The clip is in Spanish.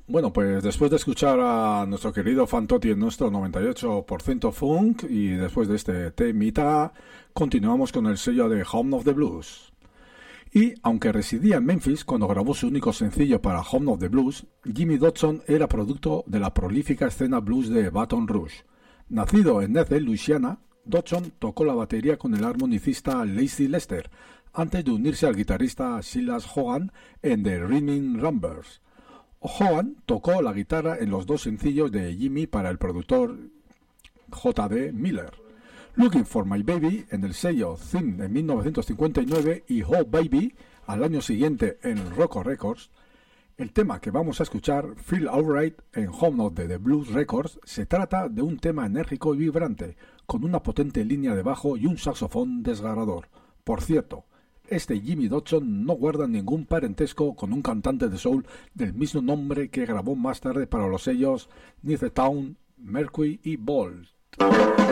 Bueno, pues después de escuchar a nuestro querido Fantoti en nuestro 98% funk y después de este temita, continuamos con el sello de Home of the Blues. Y aunque residía en Memphis cuando grabó su único sencillo para Home of the Blues, Jimmy Dodson era producto de la prolífica escena blues de Baton Rouge. Nacido en Ethel, Luisiana, Dodson tocó la batería con el armonicista Lazy Lester, antes de unirse al guitarrista Silas Hogan en The Rhythm Rumbers. Hogan tocó la guitarra en los dos sencillos de Jimmy para el productor J.D. Miller, Looking for My Baby en el sello Theme en 1959 y Oh Baby al año siguiente en Rocco Records. El tema que vamos a escuchar, Feel Alright, en Home of the Blues Records, se trata de un tema enérgico y vibrante, con una potente línea de bajo y un saxofón desgarrador. Por cierto, este Jimmy Dodson no guarda ningún parentesco con un cantante de soul del mismo nombre que grabó más tarde para los sellos Town, Mercury y Bolt.